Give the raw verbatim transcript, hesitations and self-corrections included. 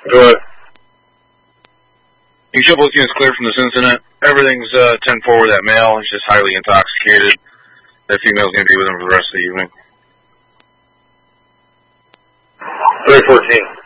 Go ahead. You show both units clear from this incident. Everything's uh, ten four with that male. He's just highly intoxicated. That female's going to be with him for the rest of the evening. three fourteen.